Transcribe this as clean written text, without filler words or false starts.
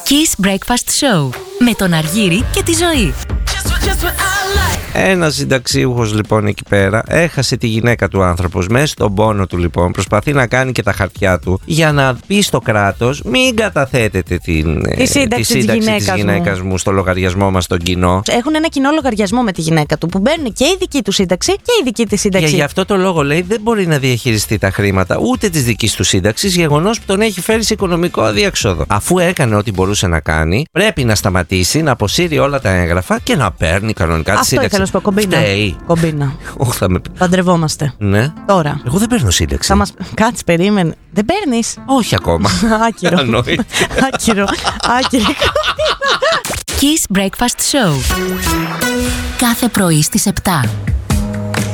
Kiss Breakfast Show με τον Αργύρη και τη Ζωή. Ένας συνταξίουχος λοιπόν εκεί πέρα έχασε τη γυναίκα του άνθρωπος. Μέσα στον πόνο του λοιπόν προσπαθεί να κάνει και τα χαρτιά του για να πει στο κράτος: μην καταθέτετε τη σύνταξη της γυναίκας μου στο λογαριασμό μας στον κοινό. Έχουν ένα κοινό λογαριασμό με τη γυναίκα του που μπαίνουν και η δική του σύνταξη και η δική της σύνταξη. Και γι' αυτό το λόγο λέει δεν μπορεί να διαχειριστεί τα χρήματα ούτε της δικής του σύνταξης, γεγονός που τον έχει φέρει σε οικονομικό αδιέξοδο. Αφού έκανε ό,τι μπορούσε να κάνει, πρέπει να σταματήσει, να αποσύρει όλα τα έγγραφα και να παίρνει κανονικά τη σύνταξη. Κομπίνα. Παντρευόμαστε. Ναι. Τώρα. Εγώ δεν παίρνω σύνταξη. Κάτσε, περίμενε. Δεν παίρνεις? Όχι ακόμα. Άκυρο. Άκυρο. Kiss Breakfast Show. Κάθε πρωί στις 7.